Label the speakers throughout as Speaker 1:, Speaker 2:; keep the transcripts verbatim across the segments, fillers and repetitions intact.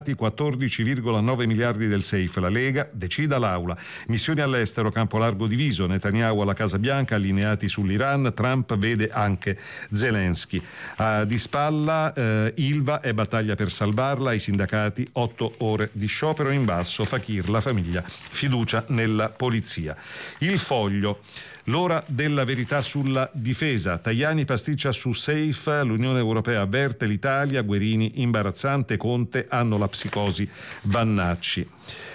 Speaker 1: quattordici virgola nove miliardi del Safe, la Lega, decida l'Aula. Missioni all'estero, campo largo diviso, Netanyahu alla Casa Bianca, allineati sull'Iran, Trump vede anche Zelensky. Uh, di spalla eh, Ilva e battaglia per salvarla, i sindacati, otto ore di sciopero. In basso Fakir, la famiglia, fiducia nella polizia. Il Foglio. L'ora della verità sulla difesa. Tajani pasticcia su Safe, l'Unione Europea avverte l'Italia, Guerini imbarazzante, Conte hanno la psicosi Vannacci.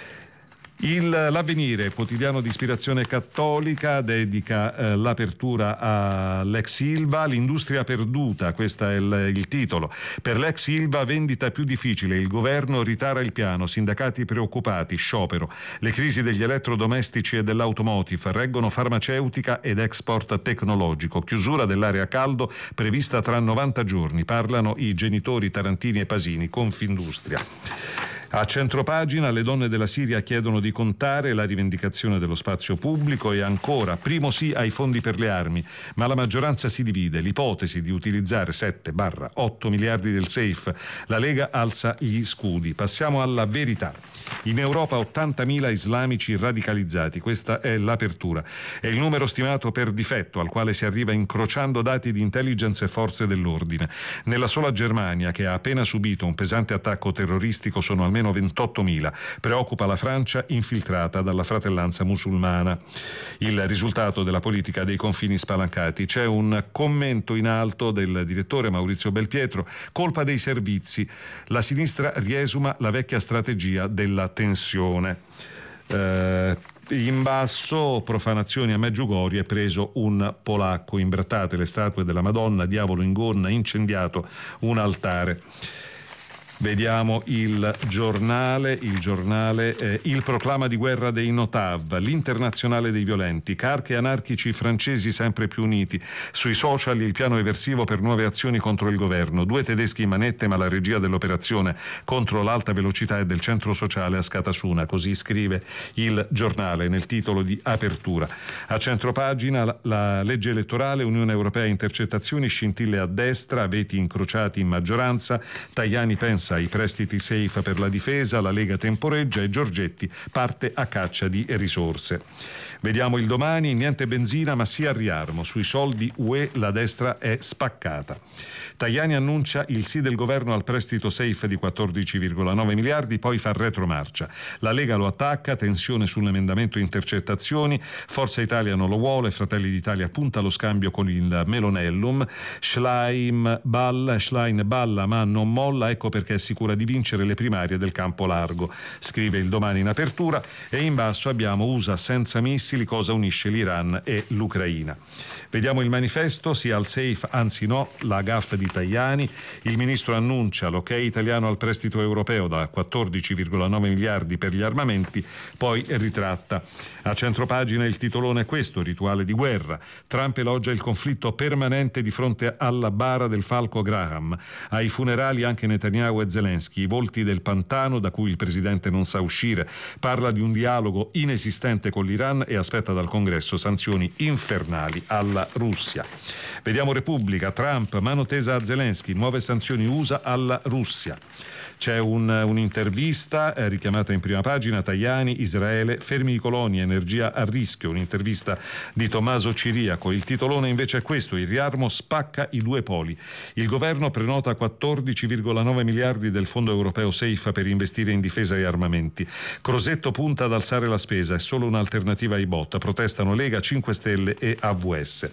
Speaker 1: Il, l'Avvenire, quotidiano di ispirazione cattolica, dedica eh, l'apertura all'ex Ilva, l'industria perduta, questo è il, il titolo. Per l'ex Ilva vendita più difficile, il governo ritara il piano, sindacati preoccupati, sciopero. Le crisi degli elettrodomestici e dell'automotive reggono farmaceutica ed export tecnologico. Chiusura dell'area a caldo prevista tra novanta giorni, parlano i genitori Tarantini e Pasini, Confindustria. A centropagina le donne della Siria chiedono di contare la rivendicazione dello spazio pubblico e ancora primo sì ai fondi per le armi, ma la maggioranza si divide, l'ipotesi di utilizzare sette otto miliardi del Safe, la Lega alza gli scudi. Passiamo alla verità. In Europa ottantamila islamici radicalizzati, questa è l'apertura. È il numero stimato per difetto al quale si arriva incrociando dati di intelligence e forze dell'ordine. Nella sola Germania, che ha appena subito un pesante attacco terroristico, sono almeno ventottomila. Preoccupa la Francia, infiltrata dalla fratellanza musulmana. Il risultato della politica dei confini spalancati. C'è un commento in alto del direttore Maurizio Belpietro, colpa dei servizi. La sinistra riesuma la vecchia strategia della tensione. Eh, in basso, profanazioni a Medjugorje, preso un polacco, imbrattate le statue della Madonna, diavolo in gonna, incendiato un altare. Vediamo il giornale, il giornale, eh, il proclama di guerra dei Notav, l'internazionale dei violenti, carche anarchici francesi sempre più uniti, sui social il piano eversivo per nuove azioni contro il governo, due tedeschi in manette ma la regia dell'operazione contro l'alta velocità è del centro sociale a Scatasuna, così scrive il giornale nel titolo di apertura. A centropagina la, la legge elettorale, Unione Europea intercettazioni, scintille a destra, veti incrociati in maggioranza, Tajani pensa ai prestiti Safe per la difesa, la Lega temporeggia e Giorgetti parte a caccia di risorse. Vediamo il Domani, niente benzina ma sì al riarmo, sui soldi U E la destra è spaccata. Tajani annuncia il sì del governo al prestito Safe di quattordici virgola nove miliardi, poi fa retromarcia. La Lega lo attacca, tensione sull'emendamento intercettazioni, Forza Italia non lo vuole, Fratelli d'Italia punta allo scambio con il Melonellum, Schlein balla, Schlein balla ma non molla, ecco perché è sicura di vincere le primarie del campo largo, scrive il Domani in apertura. E in basso abbiamo U S A senza missili, cosa unisce l'Iran e l'Ucraina. Vediamo il Manifesto, sì al Safe, anzi no, la gaffa di Tajani, il ministro annuncia l'ok italiano al prestito europeo da quattordici virgola nove miliardi per gli armamenti, poi ritratta. A centropagina il titolone è questo, rituale di guerra, Trump elogia il conflitto permanente di fronte alla bara del falco Graham, ai funerali anche Netanyahu e Zelensky, i volti del pantano da cui il presidente non sa uscire, parla di un dialogo inesistente con l'Iran e aspetta dal Congresso sanzioni infernali alla Russia. Vediamo Repubblica, Trump, mano tesa a Zelensky, nuove sanzioni U S A alla Russia. C'è un, un'intervista eh, richiamata in prima pagina, Tajani, Israele, fermi i coloni, energia a rischio, un'intervista di Tommaso Ciriaco. Il titolone invece è questo, il riarmo spacca i due poli. Il governo prenota quattordici virgola nove miliardi del fondo europeo Safe per investire in difesa e armamenti. Crosetto punta ad alzare la spesa, è solo un'alternativa ai bot, protestano Lega, cinque Stelle e A V S.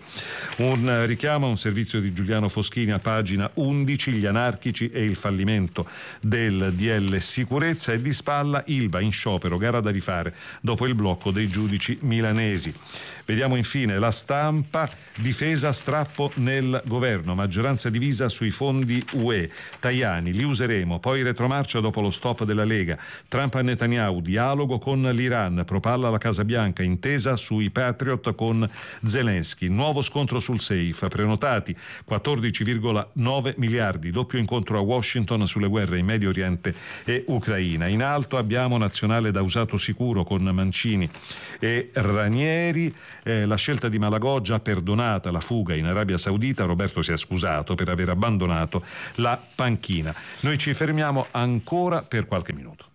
Speaker 1: Un richiamo a un servizio di Giuliano Foschini a pagina undici, gli anarchici e il fallimento del D L sicurezza, e di spalla Ilva in sciopero, gara da rifare dopo il blocco dei giudici milanesi. Vediamo infine La Stampa, difesa strappo nel governo, maggioranza divisa sui fondi U E, Tajani, li useremo, poi retromarcia dopo lo stop della Lega, Trump a Netanyahu, dialogo con l'Iran, propalla la Casa Bianca, intesa sui Patriot con Zelensky, nuovo scontro sul Safe, prenotati quattordici virgola nove miliardi, doppio incontro a Washington sulle guerre in Medio Oriente e Ucraina. In alto abbiamo nazionale da usato sicuro con Mancini e Ranieri. Eh, la scelta di Malagò, già perdonata la fuga in Arabia Saudita, Roberto si è scusato per aver abbandonato la panchina. Noi ci fermiamo ancora per qualche minuto.